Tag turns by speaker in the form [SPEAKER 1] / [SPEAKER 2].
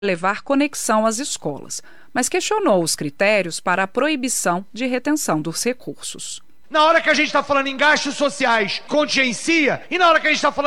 [SPEAKER 1] levar conexão às escolas, mas questionou os critérios para a proibição de retenção dos recursos.
[SPEAKER 2] Na hora que a gente está falando em gastos sociais, contingencia, e na hora que a gente está falando